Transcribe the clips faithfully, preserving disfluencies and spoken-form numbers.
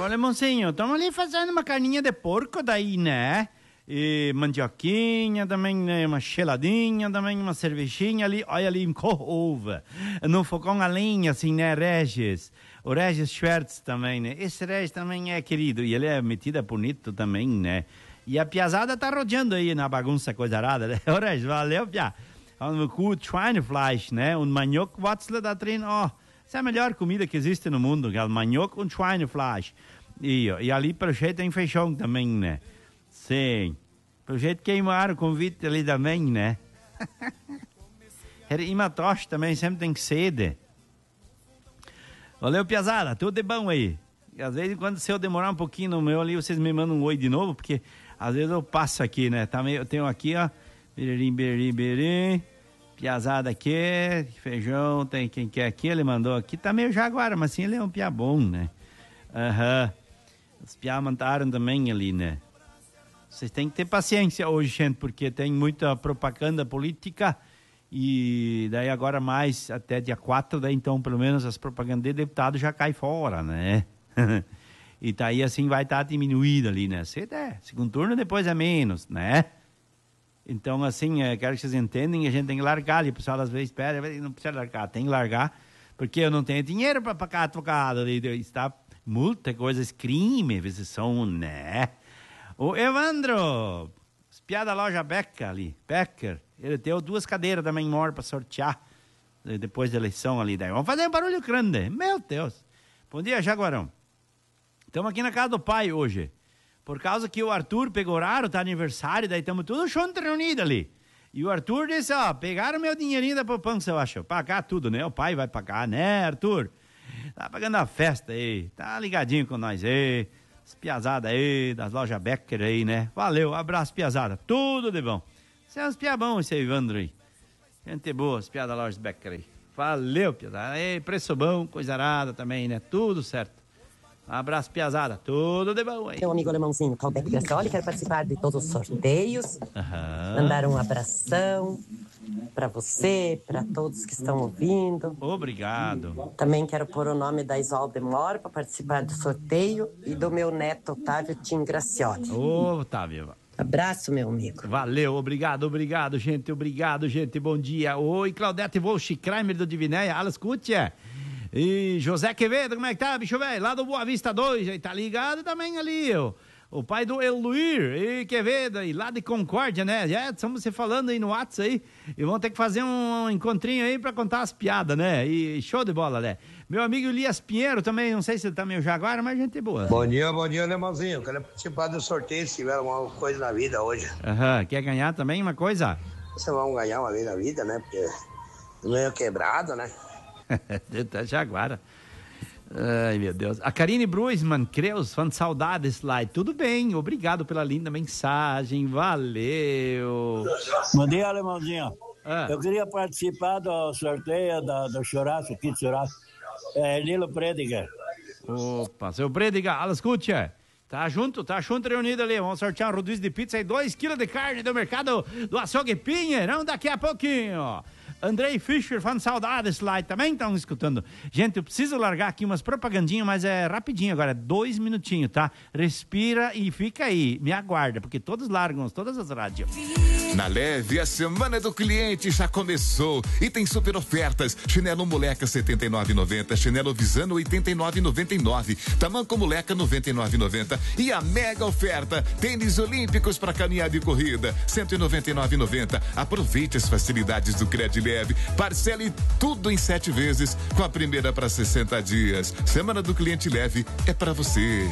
Alemãozinho, estamos ali fazendo uma carninha de porco daí, né? E mandioquinha também, né? Uma geladinha também, uma cervejinha ali. Olha ali, um co-ovo. No fogão a lenha, assim, né, Regis? O Regis Schwartz também, né? Esse Regis também é querido. E ele é metido bonito também, né? E a piazada tá rodeando aí na bagunça coisa arada, né? Ô, Regis, valeu, pia. Um gut Schweinefleisch, né? Um Maniok-Watzle da drin. Ó, oh, essa é a melhor comida que existe no mundo, que é o Maniok e Schweinefleisch. E, e ali, pelo jeito, tem feijão também, né? Sim. Pelo jeito, queimaram o convite ali também, né? Ima Tosh também sempre tem sede. Valeu, piazada. Tudo de bom aí. E às vezes, quando se eu demorar um pouquinho no meu ali, vocês me mandam um oi de novo, porque às vezes eu passo aqui, né? Tá meio, eu tenho aqui, ó. Biririm, biririm, biririm. Piazada aqui. Feijão, tem quem quer aqui. Ele mandou aqui. Tá meio jaguara, mas sim, ele é um piá bom, né? Aham. Uhum. Os piá mandaram também ali, né? Vocês têm que ter paciência hoje, gente, porque tem muita propaganda política e daí agora mais até dia quatro, daí então pelo menos as propagandas de deputado já cai fora, né? E daí assim vai estar tá diminuído ali, né? Se der, segundo turno depois é menos, né? Então assim, é, quero que vocês entendam que a gente tem que largar ali, o pessoal às vezes espera, não precisa largar, tem que largar, porque eu não tenho dinheiro para pagar advogado ali, está multa, coisas, crime, vezes são, né? O Evandro, espiada da loja Becker ali, Becker, ele deu duas cadeiras da Menmor para sortear depois da eleição ali. Daí. Vamos fazer um barulho grande, meu Deus. Bom dia, Jaguarão. Estamos aqui na casa do pai hoje, por causa que o Arthur pegou horário, tá aniversário, daí estamos todos juntos reunidos ali. E o Arthur disse, ó, pegaram meu dinheirinho da poupança, eu acho, pagar tudo, né? O pai vai pagar, né, Arthur? Tá pagando a festa aí, tá ligadinho com nós aí. As piazadas aí, das lojas Becker aí, né? Valeu, abraço, piazada. Tudo de bom. Você é uns piabão, esse Evandro aí. Gente boa, as piadas da loja Becker aí. Valeu, piazada. Aí, preço bom, coisa arada também, né? Tudo certo. Um abraço, piazada. Tudo de bom aí. Meu amigo alemãozinho, Calbeck Gracioli, quero participar de todos os sorteios. Uhum. Mandar um abração para você, para todos que estão ouvindo. Obrigado. Também quero pôr o nome da Isolde Mora para participar do sorteio e do meu neto Otávio Tim Gracioli. Ô, Otávio. Abraço, meu amigo. Valeu, obrigado, obrigado, gente, obrigado, gente, bom dia. Oi, Claudete Volch, Kramer do Divinéia, alles gut, é? E José Quevedo, como é que tá, bicho velho? Lá do Boa Vista dois, aí tá ligado também ali, ó. O pai do Eluir, e Quevedo, e lá de Concórdia, né? Já estamos se falando aí no WhatsApp aí. E vamos ter que fazer um encontrinho aí pra contar as piadas, né? E show de bola, né? Meu amigo Elias Pinheiro também, não sei se ele tá meio jaguar, mas gente boa. Bom dia, bom dia, Alemãozinho. Quero participar do sorteio se tiver alguma coisa na vida hoje. Aham, quer ganhar também uma coisa? Vocês vão ganhar uma vez na vida, né? Porque meio quebrado, né? Tá jaguara. Ai, meu Deus. A Karine Bruisman, Creus, fã de saudades lá. Tudo bem, obrigado pela linda mensagem, valeu. Bom dia, Alemãozinho. Ah. Eu queria participar do sorteio do, do churrasco, aqui de churrasco. É, Lilo Prediger. Opa, seu Prediger, alles gut, é? Tá junto, tá junto reunido ali. Vamos sortear um rodízio de pizza e dois quilos de carne do mercado do Açougue Pinheirão daqui a pouquinho. Andrei Fischer, fã de saudades lá, também estão escutando. Gente, eu preciso largar aqui umas propagandinhas, mas é rapidinho agora, dois minutinhos, tá? Respira e fica aí, me aguarda, porque todos largam, todas as rádios. Na Leve, a semana do cliente já começou e tem super ofertas. Chinelo Moleca setenta e nove reais e noventa centavos, chinelo Visano oitenta e nove reais e noventa e nove centavos, tamanco Moleca noventa e nove reais e noventa centavos e a mega oferta, tênis olímpicos para caminhada e corrida, cento e noventa e nove reais e noventa centavos. Aproveite as facilidades do Crédito Leve, parcele tudo em sete vezes com a primeira para sessenta dias. Semana do Cliente Leve é para você.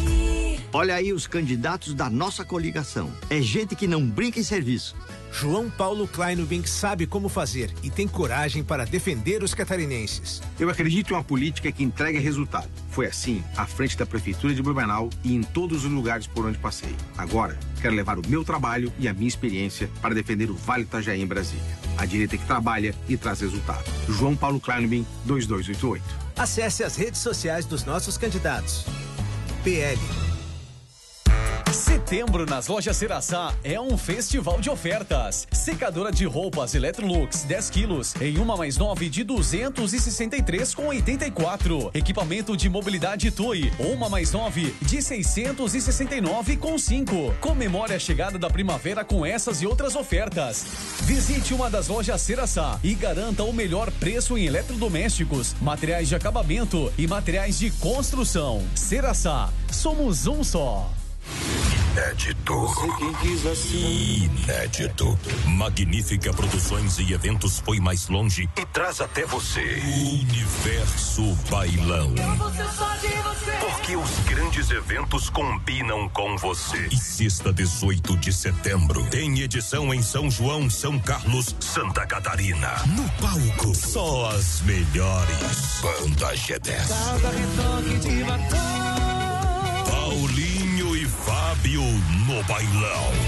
Olha aí os candidatos da nossa coligação. É gente que não brinca em serviço. João Paulo Kleinubink sabe como fazer e tem coragem para defender os catarinenses. Eu acredito em uma política que entrega resultado. Foi assim à frente da Prefeitura de Blumenau e em todos os lugares por onde passei. Agora, quero levar o meu trabalho e a minha experiência para defender o Vale Itajaí em Brasília. A direita que trabalha e traz resultado. João Paulo Kleinubink, dois dois oito oito. Acesse as redes sociais dos nossos candidatos. P L. C Setembro nas lojas Ceraçá é um festival de ofertas. Secadora de roupas Electrolux dez quilos em uma mais nove de duzentos e sessenta e três com oitenta e quatro. Equipamento de mobilidade Toy uma mais nove de seiscentos e sessenta e nove com cinco. Comemore a chegada da primavera com essas e outras ofertas. Visite uma das lojas Ceraçá e garanta o melhor preço em eletrodomésticos, materiais de acabamento e materiais de construção. Ceraçá, somos um só. Inédito. Quem diz assim. Inédito. Magnífica Produções e Eventos foi mais longe e traz até você Universo Bailão. Porque os grandes eventos combinam com você. E sexta, dezoito de setembro, tem edição em São João, São Carlos, Santa Catarina. No palco, só as melhores. Banda G dez. Cada retoque de batom. Paulinho e Fábio no bailão.